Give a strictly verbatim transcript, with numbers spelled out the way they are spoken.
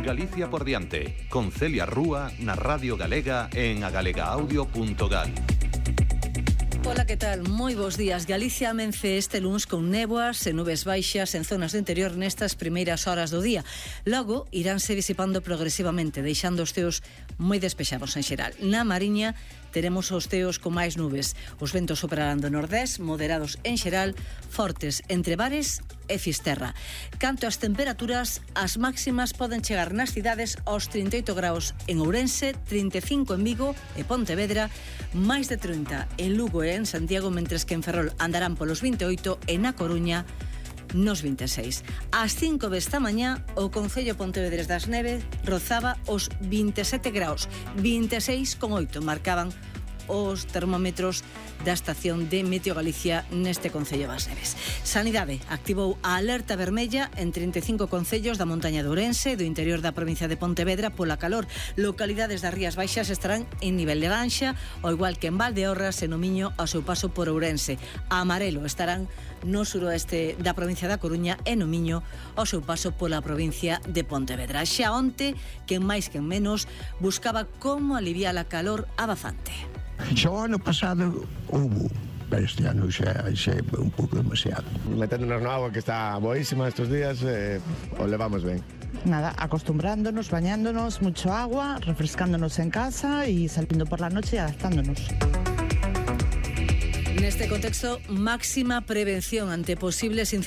Galicia por diante, con Celia Rúa na Radio Galega e en agalegaaudio punto gal. Ola, que tal? Moi bons días. Galicia amence este luns con néboas e nubes baixas en zonas do interior nestas primeiras horas do día. Logo, iránse disipando progresivamente, deixando os ceos moi despexados en xeral. Na Mariña teremos os ceos con máis nubes. Os ventos soprarán do nordés, moderados en xeral, fortes entre Bares e Fisterra. Canto ás temperaturas, as máximas poden chegar nas cidades aos trinta e oito graus en Ourense, trinta e cinco en Vigo e Pontevedra, máis de trinta en Lugo e en Santiago, mentres que en Ferrol andarán polos vinte e oito e na Coruña nos vinte e seis. Ás cinco desta mañá, o Concello Pontevedrés das Neves rozaba os vinte e sete graus, vinte e seis con oito marcaban os termómetros da estación de Meteo Galicia neste Concello das Neves. Sanidade activou a alerta vermella en trinta e cinco concellos da montaña de Ourense e do interior da provincia de Pontevedra pola calor. Localidades das Rías Baixas estarán en nivel de lanxa, ao igual que en Valdeorras e no Miño ao seu paso por Ourense. A amarelo estarán no suroeste da provincia da Coruña e no Miño ao seu paso pola provincia de Pontevedra. Xa onte, quen máis quen menos, buscaba como aliviar a calor abafante. Xa o ano pasado hubo, pero este ano xa, xa é un pouco demasiado. Meténdonos no agua que está boísima estos días, eh, o levamos ben. Nada, acostumbrándonos, bañándonos, mucho agua, refrescándonos en casa y saliendo por la noche y adaptándonos. Neste contexto, máxima prevención ante posibles incendios.